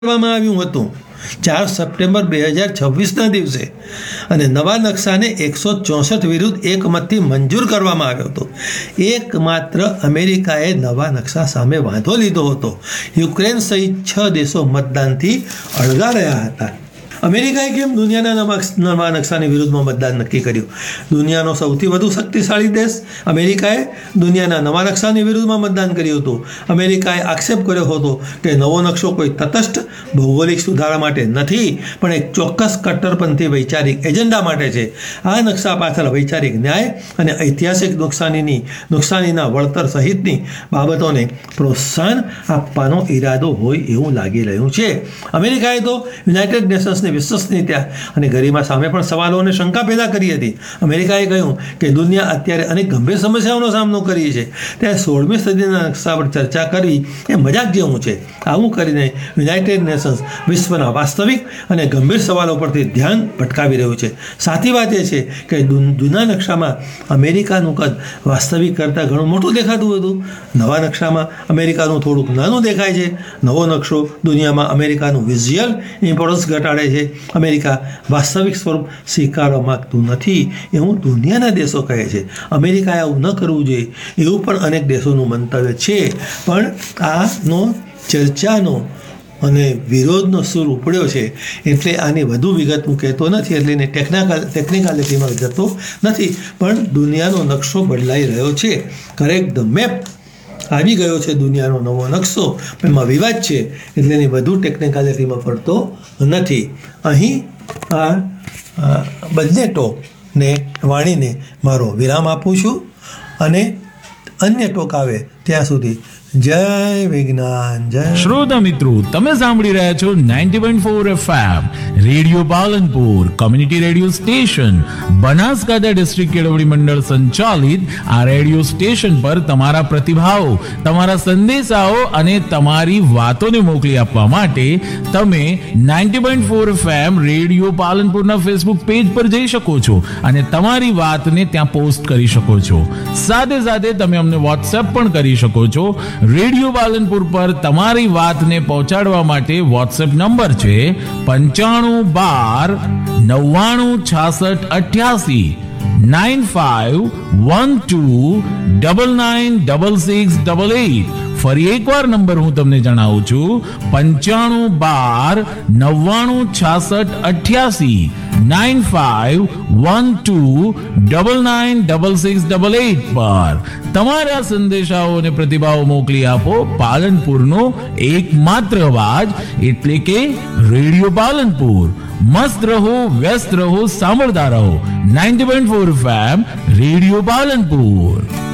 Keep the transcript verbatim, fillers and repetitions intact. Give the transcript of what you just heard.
કરવામાં આવ્યું હતું ચાર સપ્ટેમ્બર બે હજાર છવ્વીસના દિવસે અને નવા નકશાને એકસો ચોસઠ વિરુદ્ધ એકમતથી મંજૂર કરવામાં આવ્યો હતો. એકમાત્ર અમેરિકાએ નવા નકશા સામે વાંધો લીધો હતો. યુક્રેન સહિત છ દેશો મતદાનથી અળગા રહ્યા હતા. અમેરિકાએ કેમ દુનિયાના નવા નકશાની વિરુદ્ધમાં મતદાન નક્કી કર્યું? દુનિયાનો સૌથી વધુ શક્તિશાળી દેશ અમેરિકાએ દુનિયાના નવા નકશાની વિરુદ્ધમાં મતદાન કર્યું હતું. અમેરિકાએ આક્ષેપ કર્યો હતો કે નવો નકશો કોઈ તટસ્થ ભૌગોલિક સુધારા માટે નથી, પણ એક ચોક્કસ કટ્ટરપંથી વૈચારિક એજન્ડા માટે છે. આ નકશા પાછળ વૈચારિક ન્યાય અને ઐતિહાસિક નુકસાનીની નુકસાનીના વળતર સહિતની બાબતોને પ્રોત્સાહન આપવાનો ઈરાદો હોય એવું લાગી રહ્યું છે. અમેરિકાએ તો યુનાઇટેડ નેશન્સની વિશ્વસનીયતા અને ગરિમા સામે પણ સવાલો અને શંકા પેદા કરી હતી. અમેરિકાએ કહ્યું કે દુનિયા અત્યારે અનેક ગંભીર સમસ્યાઓનો સામનો કરી છે, ત્યારે સોળમી સદીના નકશા પર ચર્ચા કરવી એ મજાક જેવું છે. આવું કરીને યુનાઇટેડ નેશન્સ વિશ્વના વાસ્તવિક અને ગંભીર સવાલો પરથી ધ્યાન ભટકાવી રહ્યું છે. સાચી વાત એ છે કે જૂના નકશામાં અમેરિકાનું કદ વાસ્તવિક કરતાં ઘણું મોટું દેખાતું હતું. નવા નકશામાં અમેરિકાનું થોડુંક નાનું દેખાય છે. નવો નકશો દુનિયામાં અમેરિકાનું વિઝ્યુઅલ ઇમ્પોર્ટન્સ ઘટાડે છે. અમેરિકા વાસ્તવિક સ્વરૂપ સ્વીકારવા માંગતું નથી એવું દુનિયાના દેશો કહે છે. અમેરિકાએ આવું ન કરવું જોઈએ એવું પણ અનેક દેશોનું મંતવ્ય છે. પણ આનો ચર્ચાનો અને વિરોધનો સૂર ઉપડ્યો છે, એટલે આની વધુ વિગત હું કહેતો નથી, એટલે એને ટેકનિકલ ટેકનિકાલિટીમાં જતો નથી. પણ દુનિયાનો નકશો બદલાઈ રહ્યો છે. કરેક્ટ ધ મેપ આવી ગયો છે દુનિયાનો નવો નકશો. એમાં વિવાદ છે, એટલે એની વધુ ટેકનિકાલિટીમાં પડતો નથી. અહીં આ બંને ટોકને વાણીને મારો વિરામ આપું છું અને અન્ય ટોક આવે ત્યાં સુધી જય વિજ્ઞાન. જય શ્રોતા મિત્રો, તમે સાંભળી રહ્યા છો ninety point four FM radio Palanpur community radio station, Banaskantha district કેળવણી મંડળ સંચાલિત આ રેડિયો સ્ટેશન પર તમારા પ્રતિભાવો, તમારા સંદેશાઓ અને તમારી વાતોને મોકલી આપવા માટે તમે ninety point four FM radio પાલનપુરના Facebook page પર જઈ શકો છો અને તમારી વાતને ત્યાં પોસ્ટ કરી શકો છો. સાથે સાથે તમે અમને વોટ્સએપ પણ કરી શકો છો. રેડિયો પાલનપુર પર તમારી વાતને પહોંચાડવા માટે વોટ્સએપ નંબર છે પંચાણું બાર નવ્વાણું છાસઠ અઠ્યાસી nine five one two double nine double six double eight. ફરી એકવાર નંબર હું તમને જણાવું છું પંચાણું બાર નવ્વાણું છાસઠ અઠ્યાસી nine five one two double nine double six double eight પર તમારા સંદેશાઓ અને પ્રતિભાવો મોકલી આપો. પાલનપુરનો એકમાત્ર અવાજ એટલે કે રેડિયો પાલનપુર. મસ્ત રહો, વ્યસ્ત રહો, સાંભળતા રહો ninety point four FM radio Palanpur.